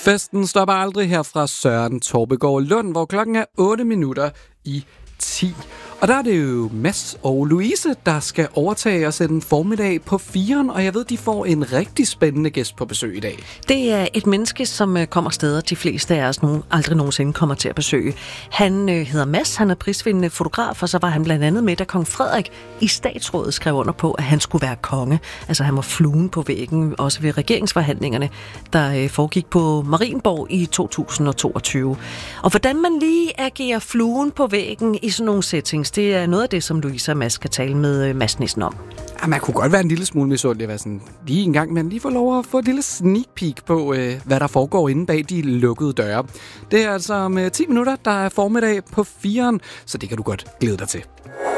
Festen stopper aldrig her fra Søren Torbegaard Lund, hvor klokken er 8 minutter i 10. Og der er det jo Mads og Louise, der skal overtage og sætte en formiddag på 4'eren, og jeg ved, de får en rigtig spændende gæst på besøg i dag. Det er et menneske, som kommer steder, de fleste af os aldrig nogensinde kommer til at besøge. Han hedder Mads, han er prisvindende fotograf, og så var han blandt andet med, da kong Frederik i statsrådet skrev under på, at han skulle være konge. Altså han var fluen på væggen, også ved regeringsforhandlingerne, der foregik på Marienborg i 2022. Og hvordan man lige agerer fluen på væggen i sådan nogle settings, det er noget af det, som Louise og Mads skal tale med Mads Nissen om. Ja, man kunne godt være en lille smule misundelig at være sådan lige en gang, men lige få lov at få et lille sneak peek på, hvad der foregår inde bag de lukkede døre. Det er altså om 10 minutter, der er formiddag på 4'eren, så det kan du godt glæde dig til.